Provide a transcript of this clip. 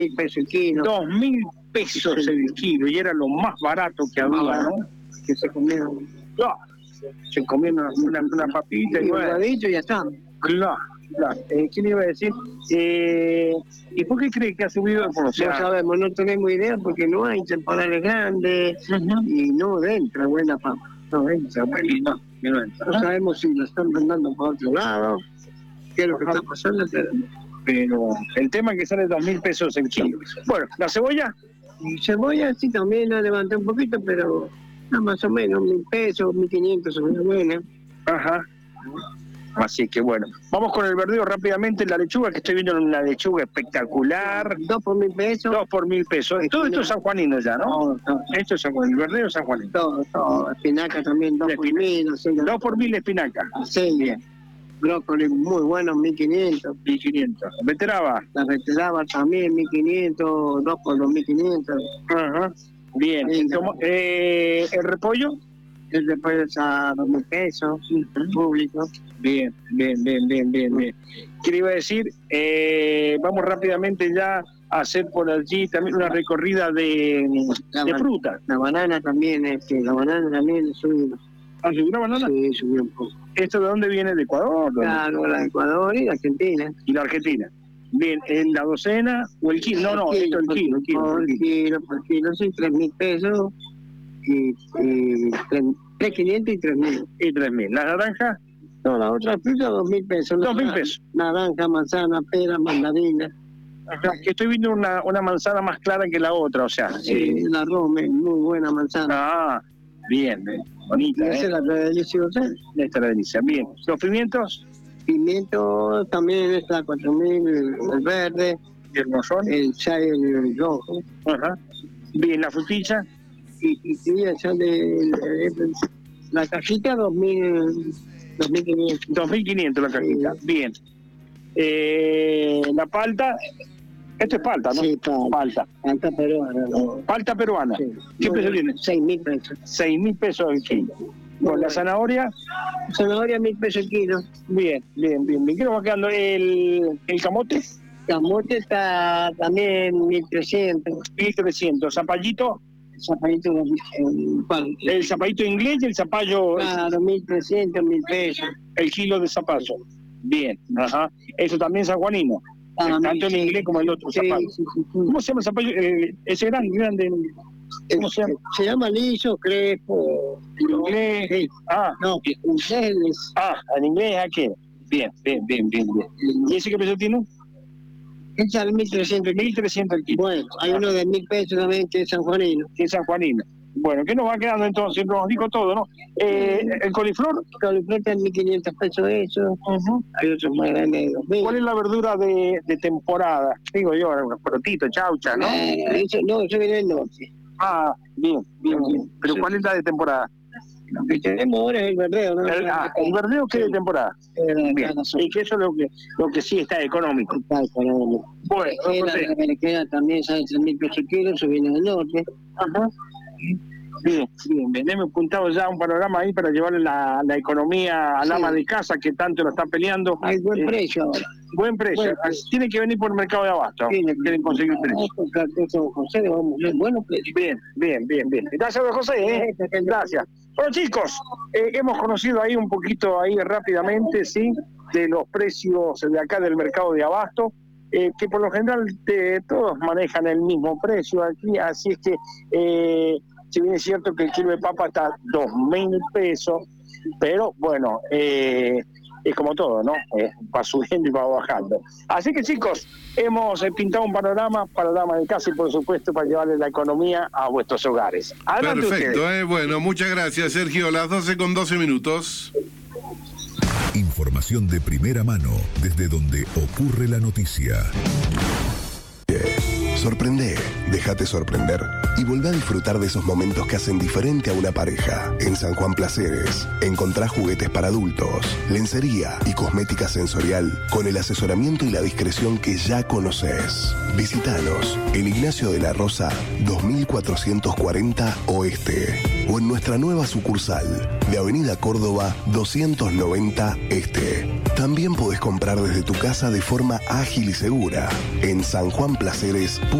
pesos el kilo. 2.000 pesos el kilo, y era lo más barato que había, ¿no? Que se comieron. Claro, se comieron una papita Y y un bueno. bocadillo y ya está. Claro. ¿Qué le iba a decir? ¿Y por qué cree que ha subido? No sabemos, no tenemos idea porque no hay temporales grandes y no entra buena papa. No entra, bueno, no entra. No sabemos si lo están mandando para otro lado, qué es lo que está pasando, pero el tema es que sale 2.000 pesos el kilo. Bueno, ¿la cebolla? Y cebolla sí también la levanté un poquito, pero más o menos 1.000 pesos, 1.500 son buenas. Ajá. Así que bueno, vamos con el verdeo rápidamente. La lechuga, que estoy viendo una lechuga espectacular. 2 por 1.000 pesos. 2 por 1.000 pesos. Todo esto es sanjuanino ya, ¿no? Todo. Esto es sanjuanino, el verdeo es sanjuanino. Todo. Espinaca también, 2 por 1.000. 2 por 1.000 espinaca. Sí, bien. Brócoli muy bueno, 1.500. 1.500. Beteraba. La beteraba también, 1.500, 2 por 2.500. Ajá. Bien. ¿El repollo? El repollo es a 2.000 pesos, público. Bien. ¿Qué le iba a decir? Vamos rápidamente ya a hacer por allí también una recorrida de fruta. La banana también, la banana también subió. ¿Ah, subió una banana? Sí, subió un poco. ¿Esto de dónde viene? ¿De Ecuador? Claro, la de Ecuador y la Argentina. Y la Argentina. Bien, ¿en la docena o el kilo? No, esto es el kilo. Por kilo, sí, 3.000 pesos. Y 3.500 y 3.000. Y 3.000. ¿La naranja? No, la otra fruta, 2.000 pesos. 2.000 pesos. Naranja, manzana, pera, mandarina. Ajá, que estoy viendo una manzana más clara que la otra, o sea. Sí, la Rome, muy buena manzana. Ah, bien, bonita. Esa es la deliciosa. Esta es la delicia. Bien. ¿Los pimientos? Pimiento también está 4.000, el verde. ¿Y el morrón? El chai, el rojo. Ajá. Bien, ¿la frutilla? Y ya la cajita 2.500. 2.500 la cajita. Sí. Bien. La palta. Esto es palta, ¿no? Sí, palta. Palta peruana. ¿No? Palta peruana. Sí. ¿Qué peso tiene? 6.000 pesos. 6.000 pesos el kilo. Con la zanahoria. Zanahoria 1.000 pesos el kilo. Bien. ¿Qué nos va quedando? ¿El camote? Camote está también 1.300. 1.300. ¿Zapallito? Zapallito, el zapallito inglés y el zapallo. Claro, 1.300, 1.000 pesos. El kilo de zapallo. Bien, ajá. Eso también es sanjuanino. Tanto el inglés como el otro zapallo. Sí. ¿Cómo se llama el zapallo? Ese grande. ¿Cómo se llama? Se llama liso, crespo. Inglés. Sí. No, inglés. En inglés aquel. Bien. ¿Y ese qué peso tiene? Esa es 1.300. 1.300 el kilo. Bueno, hay uno de 1.000 pesos también que es sanjuanino. Bueno, ¿qué nos va quedando entonces? Nos dijo todo, ¿no? ¿El coliflor? El coliflor está en 1.500 pesos eso. Hay otros más grandes de 2.000. ¿Cuál es la verdura de temporada? Digo yo, unos porotitos, chaucha, ¿no? Eso viene del norte. Bien. ¿Pero cuál es la de temporada? Lo que tenemos ahora es el verdeo, ¿no? El verdeo que es de temporada. Bien. Y que eso es lo que sí está económico. Bueno, la berenjena también sale 3.000 pesos el kilo, eso viene del norte. Ajá. Bien. Hemos apuntado ya un panorama ahí para llevarle la economía al ama de casa que tanto lo está peleando. Hay buen precio ahora. Buen precio. Tiene que venir por el mercado de abasto. Quieren conseguir precio. José, vamos, buenos precios. Bien. Gracias, don José. Gracias. Bueno, chicos, hemos conocido ahí un poquito ahí rápidamente, sí, de los precios de acá del mercado de abasto. Que por lo general todos manejan el mismo precio aquí, así es que si bien es cierto que el kilo de papa está 2.000 pesos, pero bueno, es como todo, ¿no? Va subiendo y va bajando. Así que chicos, hemos pintado un panorama de casa y por supuesto para llevarle la economía a vuestros hogares. Adelante. Perfecto, bueno, muchas gracias Sergio, las 12:12. Información de primera mano desde donde ocurre la noticia. Sorprende, déjate sorprender y volvé a disfrutar de esos momentos que hacen diferente a una pareja. En San Juan Placeres encontrás juguetes para adultos, lencería y cosmética sensorial con el asesoramiento y la discreción que ya conoces. Visítanos en Ignacio de la Rosa 2440 Oeste. o en nuestra nueva sucursal de Avenida Córdoba 290 Este. También podés comprar desde tu casa de forma ágil y segura en sanjuanplaceres.com.